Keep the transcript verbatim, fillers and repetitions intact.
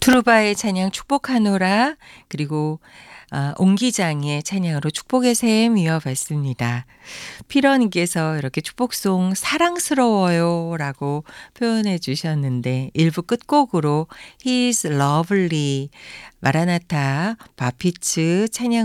크루바의 찬양 축복하노라 그리고 아 옹기장의 찬양으로 축복의 샘 이어봤습니다. 피러님께서 이렇게 축복송 사랑스러워요라고 표현해 주셨는데 일 부 끝곡으로 He is lovely 마라나타 바피츠 찬양